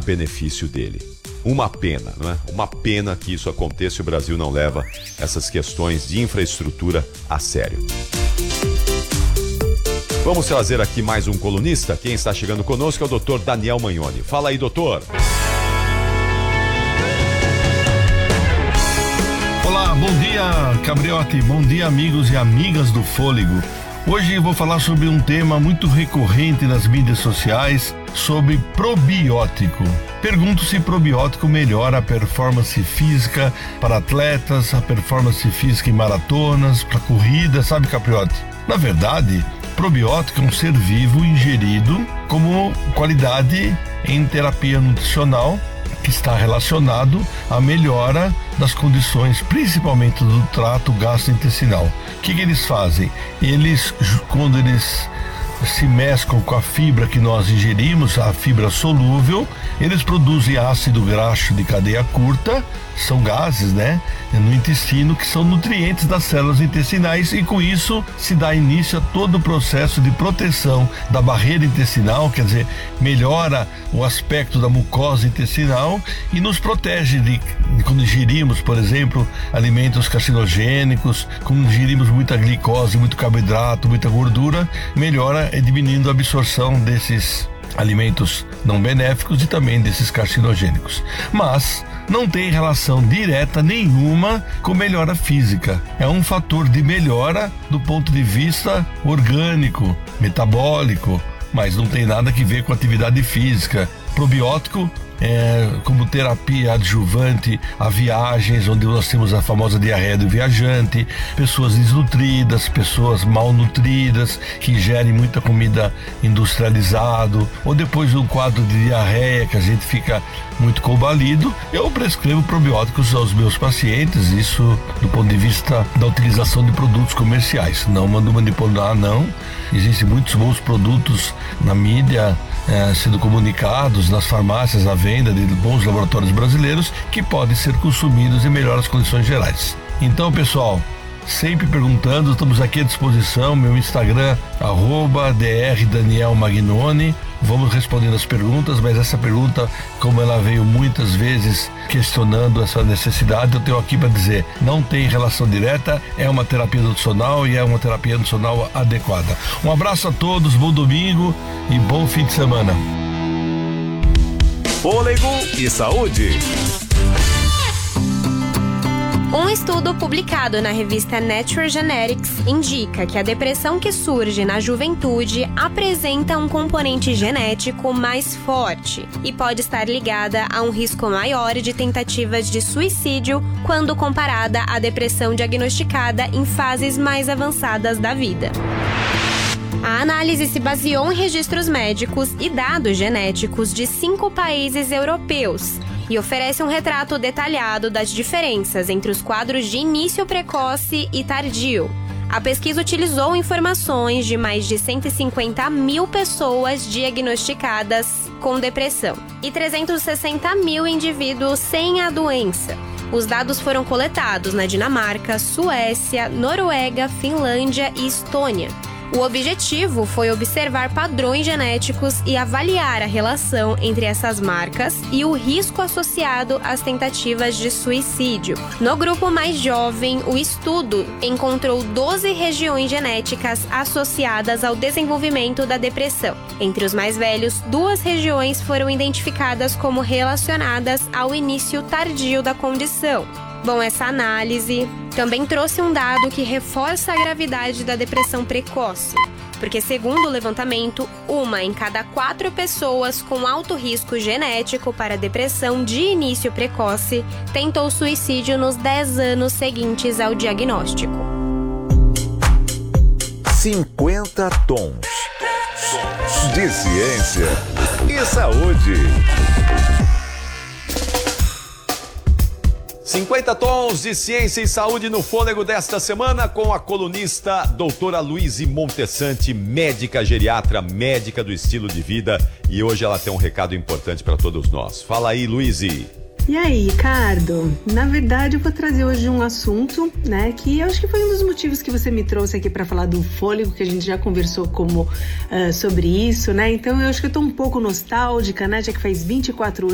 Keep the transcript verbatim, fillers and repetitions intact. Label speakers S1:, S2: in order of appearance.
S1: benefício dele. Uma pena, não é? Uma pena que isso aconteça e o Brasil não leva essas questões de infraestrutura a sério. Vamos trazer aqui mais um colunista. Quem está chegando conosco é o doutor Daniel Magnoni. Fala aí, doutor.
S2: Olá, bom dia, Cabriotti. Bom dia, amigos e amigas do Fôlego. Hoje eu vou falar sobre um tema muito recorrente nas mídias sociais, sobre probiótico. Pergunto se probiótico melhora a performance física para atletas, a performance física em maratonas, para corrida, sabe, Capriotti? Na verdade, probiótico é um ser vivo ingerido como qualidade em terapia nutricional, que está relacionado à melhora das condições, principalmente do trato gastrointestinal. O que, que eles fazem? Eles, quando eles se mesclam com a fibra que nós ingerimos, a fibra solúvel, eles produzem ácido graxo de cadeia curta, são gases, né, no intestino, que são nutrientes das células intestinais, e com isso se dá início a todo o processo de proteção da barreira intestinal, quer dizer, melhora o aspecto da mucosa intestinal e nos protege de, de quando ingerimos, por exemplo, alimentos carcinogênicos, quando ingerimos muita glicose, muito carboidrato, muita gordura, melhora diminuindo a absorção desses alimentos não benéficos e também desses carcinogênicos. Mas não tem relação direta nenhuma com melhora física. É um fator de melhora do ponto de vista orgânico, metabólico, mas não tem nada que ver com atividade física. Probiótico é como terapia adjuvante a viagens, onde nós temos a famosa diarreia do viajante, pessoas desnutridas, pessoas malnutridas, que ingerem muita comida industrializada, ou depois de um quadro de diarreia que a gente fica muito combalido, eu prescrevo probióticos aos meus pacientes, isso do ponto de vista da utilização de produtos comerciais. Não mando manipular, não. Existem muitos bons produtos na mídia, É, sendo comunicados nas farmácias à venda de bons laboratórios brasileiros que podem ser consumidos em melhores condições gerais. Então, pessoal, sempre perguntando, estamos aqui à disposição, meu Instagram, arroba Dr Daniel Magnoni. Vamos respondendo as perguntas, mas essa pergunta, como ela veio muitas vezes questionando essa necessidade, eu tenho aqui para dizer, não tem relação direta, é uma terapia nutricional e é uma terapia nutricional adequada. Um abraço a todos, bom domingo e bom fim de semana.
S1: Fôlego e saúde.
S3: Um estudo publicado na revista Nature Genetics indica que a depressão que surge na juventude apresenta um componente genético mais forte e pode estar ligada a um risco maior de tentativas de suicídio quando comparada à depressão diagnosticada em fases mais avançadas da vida. A análise se baseou em registros médicos e dados genéticos de cinco países europeus e oferece um retrato detalhado das diferenças entre os quadros de início precoce e tardio. A pesquisa utilizou informações de mais de cento e cinquenta mil pessoas diagnosticadas com depressão e trezentos e sessenta mil indivíduos sem a doença. Os dados foram coletados na Dinamarca, Suécia, Noruega, Finlândia e Estônia. O objetivo foi observar padrões genéticos e avaliar a relação entre essas marcas e o risco associado às tentativas de suicídio. No grupo mais jovem, o estudo encontrou doze regiões genéticas associadas ao desenvolvimento da depressão. Entre os mais velhos, duas regiões foram identificadas como relacionadas ao início tardio da condição. Bom, essa análise também trouxe um dado que reforça a gravidade da depressão precoce, porque segundo o levantamento, uma em cada quatro pessoas com alto risco genético para depressão de início precoce tentou suicídio nos dez anos seguintes ao diagnóstico.
S4: cinquenta tons de ciência e saúde.
S1: cinquenta tons de ciência e saúde no Fôlego desta semana com a colunista doutora Luíse Montessanti, médica geriatra, médica do estilo de vida, e hoje ela tem um recado importante para todos nós. Fala aí, Luíse.
S5: E aí, Ricardo? Na verdade, eu vou trazer hoje um assunto, né, que eu acho que foi um dos motivos que você me trouxe aqui para falar do fôlego, que a gente já conversou como uh, sobre isso, né? Então, eu acho que eu tô um pouco nostálgica, né, já que faz vinte e quatro anos